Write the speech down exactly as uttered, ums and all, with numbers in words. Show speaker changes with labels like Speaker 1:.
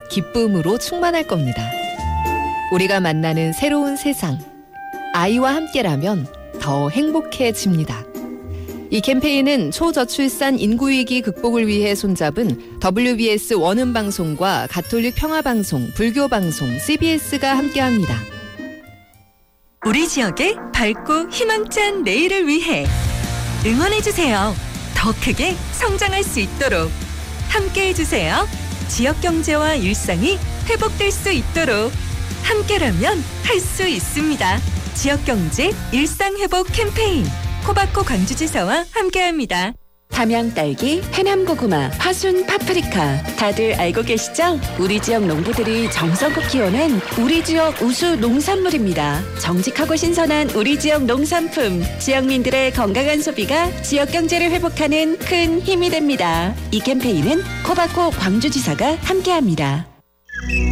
Speaker 1: 기쁨으로 충만할 겁니다. 우리가 만나는 새로운 세상, 아이와 함께라면 더 행복해집니다. 이 캠페인은 초저출산 인구위기 극복을 위해 손잡은 더블유비에스 원음방송과 가톨릭 평화방송, 불교방송, 씨비에스가 함께합니다.
Speaker 2: 우리 지역의 밝고 희망찬 내일을 위해 응원해주세요. 더 크게 성장할 수 있도록 함께해주세요. 지역 경제와 일상이 회복될 수 있도록 함께라면 할 수 있습니다. 지역 경제 일상 회복 캠페인 코바코 광주지사와 함께합니다.
Speaker 3: 담양 딸기, 해남 고구마, 화순 파프리카 다들 알고 계시죠? 우리 지역 농부들이 정성껏 키워낸 우리 지역 우수 농산물입니다. 정직하고 신선한 우리 지역 농산품, 지역민들의 건강한 소비가 지역 경제를 회복하는 큰 힘이 됩니다. 이 캠페인은 코바코 광주지사가 함께합니다.